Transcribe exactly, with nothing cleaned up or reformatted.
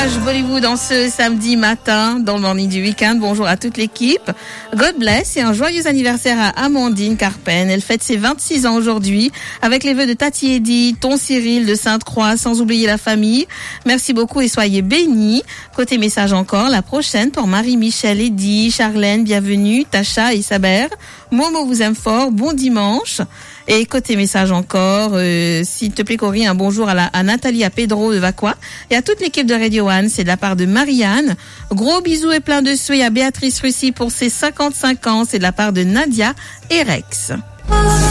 Bollywood en ce samedi matin dans le morning du week-end. Bonjour à toute l'équipe. God bless et un joyeux anniversaire à Amandine Carpen. Elle fête ses vingt-six ans aujourd'hui avec les vœux de Tati Eddy, Ton Cyril de Sainte-Croix, sans oublier la famille. Merci beaucoup et soyez bénis. Côté message encore, la prochaine pour Marie-Michel, Eddy, Charlène, bienvenue, Tacha et Saber. Momo vous aime fort, bon dimanche. Et côté message encore, euh, s'il te plaît Corinne, un bonjour à, la, à Nathalie, à Pedro de Vacqua et à toute l'équipe de Radio One. C'est de la part de Marianne. Gros bisous et plein de souhaits à Béatrice Russie pour ses cinquante-cinq ans. C'est de la part de Nadia et Rex.